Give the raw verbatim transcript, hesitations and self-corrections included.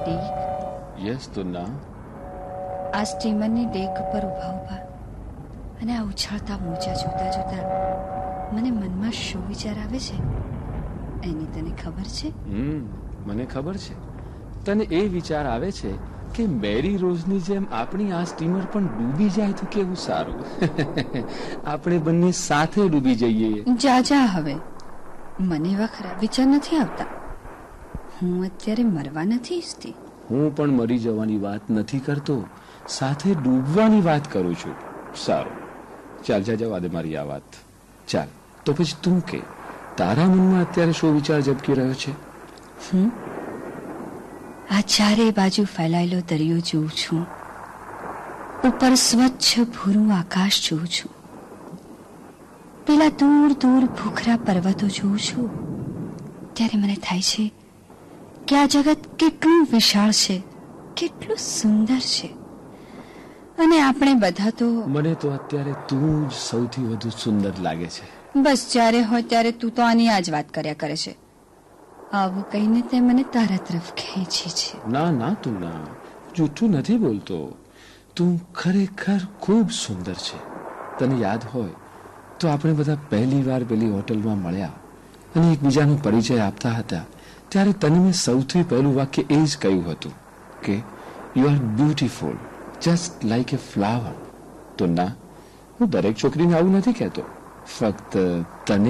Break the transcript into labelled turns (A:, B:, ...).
A: ડીક.
B: Yes તુન્ના.
A: આ સ્ટીમરની deck ઉપર ઊભા ઊભા અને આ ઉછાળતા મોજા જોતા જોતા મને મનમાં શું વિચાર આવે છે એની તને ખબર છે?
B: હમ મને ખબર છે. તને એ વિચાર આવે છે કે મેરી રોઝની જેમ આપણી આ સ્ટીમર પણ ડૂબી જાય તો કેવું સારું. આપણે બંને સાથે ડૂબી જઈએ.
A: જા જા હવે, મને એવા ખરાબ વિચાર નથી આવતા. હું અત્યારે મરવા નથી ઈચ્છતી.
B: હું પણ મરી જવાની વાત નથી કરતો, સાથે ડૂબવાની વાત કરું છું. સારું, ચાલ જા જવા દે મારી આ વાત. ચાલ તો પછી તું કે, તારા મનમાં અત્યારે શું વિચાર ઝબકી રહ્યો છે?
A: હું આ ચારે બાજુ ફેલાયેલો દરિયો જોઉં છું, ઉપર સ્વચ્છ ભૂરું આકાશ જોઉં છું, પેલા દૂર દૂર ભૂખરા પર્વતો જોઉં છું. ત્યારે મને થાય છે કે આ જગત કેટલું વિશાળ છે, કેટલું સુંદર છે. અને આપણે બધા તો...
B: મને તો અત્યારે તું જ સૌથી વધુ સુંદર લાગે છે.
A: બસ જ્યારે હોય ત્યારે તું તો આની આ જ વાત કર્યા કરે છે. આવું કહીને તે મને તારા તરફ ખેંચી છે.
B: ના ના તું ના, જૂઠું નથી બોલતો. તું ખરેખર ખૂબ સુંદર છે. તને યાદ હોય તો આપણે બધા પહેલી વાર પેલી હોટલમાં મળ્યા અને એકબીજાનો પરિચય આપતા હતા, ત્યારે તને મેં સૌથી પહેલું વાક્ય એ જ કહ્યું હતું કે you are beautiful just like A flower. તો ના, હું દરેક છોકરીને આવું નથી કહેતો, ફક્ત તને